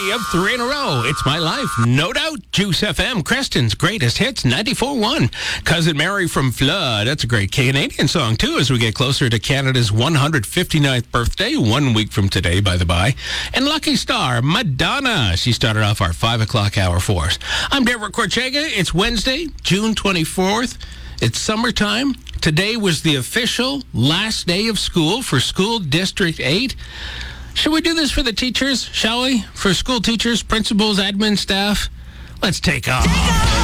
3 of 3 in a row. It's My Life, no doubt. Juice FM, Creston's Greatest Hits, 94.1. Cousin Mary from Flood. That's a great Canadian song, too, as we get closer to Canada's 159th birthday, 1 week from today, by the by. And Lucky Star, Madonna. She started off our 5 o'clock hour for us. I'm Deborah Corchega. It's Wednesday, June 24th. It's summertime. Today was the official last day of school for School District 8. Should we do this for the teachers, shall we? For school teachers, principals, admin staff? Let's take off.